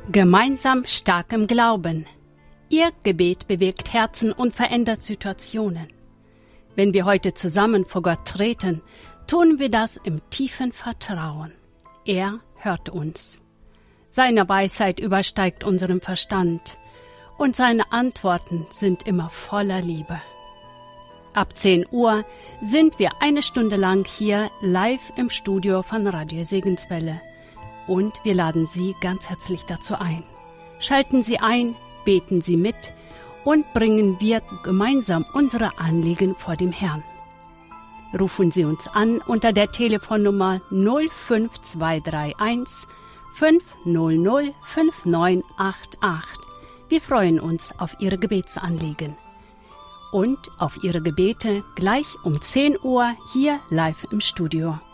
Gemeinsam stark im Glauben. Ihr Gebet bewegt Herzen und verändert Situationen. Wenn wir heute zusammen vor Gott treten, tun wir das im tiefen Vertrauen. Er hört uns. Seine Weisheit übersteigt unseren Verstand und seine Antworten sind immer voller Liebe. Ab 10 Uhr sind wir 1 Stunde lang hier live im Studio von Radio Segenswelle. Und wir laden Sie ganz herzlich dazu ein. Schalten Sie ein, beten Sie mit und bringen wir gemeinsam unsere Anliegen vor dem Herrn. Rufen Sie uns an unter der Telefonnummer 05231 500 5988. Wir freuen uns auf Ihre Gebetsanliegen. Und auf Ihre Gebete gleich um 10 Uhr hier live im Studio.